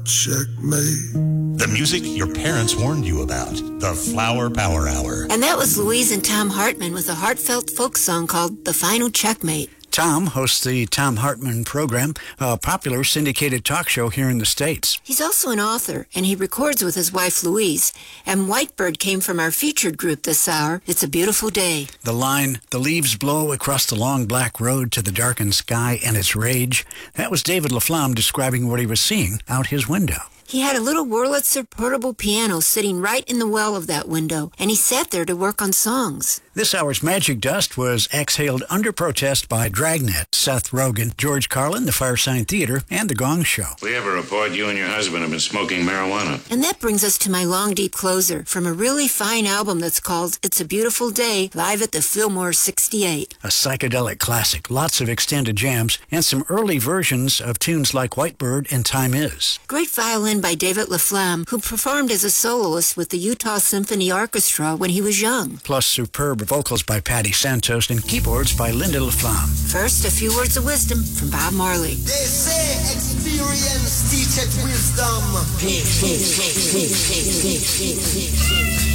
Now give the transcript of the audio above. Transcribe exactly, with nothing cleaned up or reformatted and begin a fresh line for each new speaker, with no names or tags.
Checkmate.
The music your parents warned you about. The Flower Power Hour.
And that was Louise and Tom Hartman with a heartfelt folk song called The Final Checkmate.
Tom hosts the Tom Hartman program, a popular syndicated talk show here in the States.
He's also an author, and he records with his wife Louise. And Whitebird came from our featured group this hour. It's a beautiful day.
The line, the leaves blow across the long black road to the darkened sky and its rage, that was David LaFlamme describing what he was seeing out his window.
He had a little Wurlitzer portable piano sitting right in the well of that window, and he sat there to work on songs.
This hour's Magic Dust was exhaled under protest by Dragnet, Seth Rogen, George Carlin, the Firesign Theater, and The Gong Show.
We have a report you and your husband have been smoking marijuana.
And that brings us to my long, deep closer from a really fine album that's called It's a Beautiful Day, live at the Fillmore sixty-eight.
A psychedelic classic, lots of extended jams, and some early versions of tunes like Whitebird and Time Is.
Great violin by David LaFlamme, who performed as a soloist with the Utah Symphony Orchestra when he was young.
Plus superb vocals by Patty Santos and keyboards by Linda LaFlamme.
First, a few words of wisdom from Bob Marley.
They say experience teacheth wisdom.